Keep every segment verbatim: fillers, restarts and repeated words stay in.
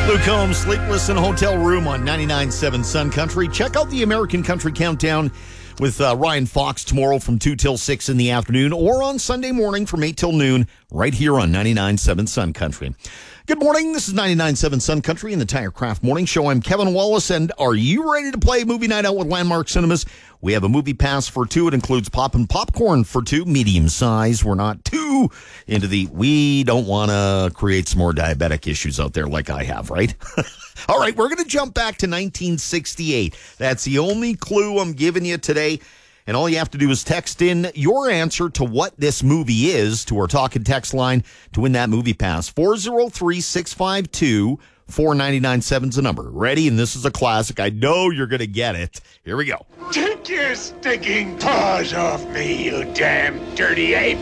Luke Combs, Sleepless in a Hotel Room on ninety-nine point seven Sun Country. Check out the American Country Countdown with uh, Ryan Fox tomorrow from two till six in the afternoon, or on Sunday morning from eight till noon right here on ninety-nine point seven Sun Country. Good morning. This is ninety-nine point seven Sun Country and the Tirecraft Morning Show. I'm Kevin Wallace, and are you ready to play Movie Night Out with Landmark Cinemas? We have a movie pass for two. It includes pop and popcorn for two, medium size. We're not too into the, we don't want to create some more diabetic issues out there like I have, right? All right, we're going to jump back to nineteen sixty-eight. That's the only clue I'm giving you today. And all you have to do is text in your answer to what this movie is to our talk and text line to win that movie pass. four oh three, six five two, four nine nine seven is the number. Ready? And this is a classic. I know you're going to get it. Here we go. Take your stinking paws off me, you damn dirty ape.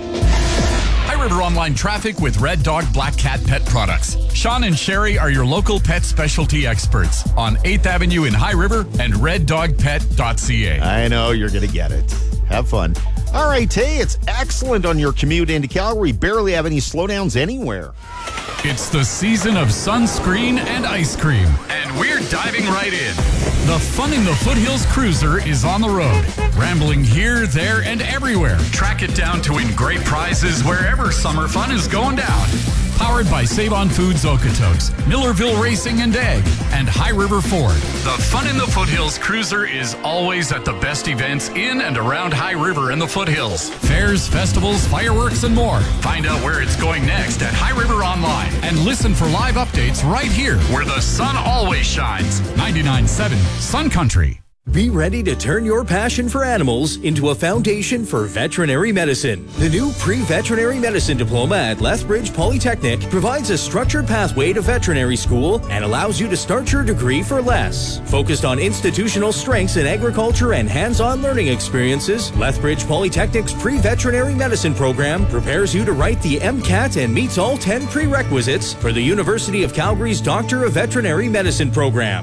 High River Online Traffic with Red Dog Black Cat Pet Products. Sean and Sherry are your local pet specialty experts on eighth Avenue in High River and red dog pet dot c a. I know you're going to get it. Have fun. All right, hey, it's excellent on your commute into Calgary. Barely have any slowdowns anywhere. It's the season of sunscreen and ice cream, and we're diving right in. The Fun in the Foothills Cruiser is on the road, rambling here, there, and everywhere. Track it down to win great prizes wherever summer fun is going down. Powered by Save-On Foods Okotoks, Millerville Racing and Ag, and High River Ford. The Fun in the Foothills Cruiser is always at the best events in and around High River and the Foothills. Fairs, festivals, fireworks, and more. Find out where it's going next at High River Online and listen for live updates right here where the sun always shines. ninety-nine point seven Sun Country. Be ready to turn your passion for animals into a foundation for veterinary medicine. The new pre-veterinary medicine diploma at Lethbridge Polytechnic provides a structured pathway to veterinary school and allows you to start your degree for less. Focused on institutional strengths in agriculture and hands-on learning experiences, Lethbridge Polytechnic's pre-veterinary medicine program prepares you to write the MCAT and meets all ten prerequisites for the University of Calgary's Doctor of Veterinary Medicine program.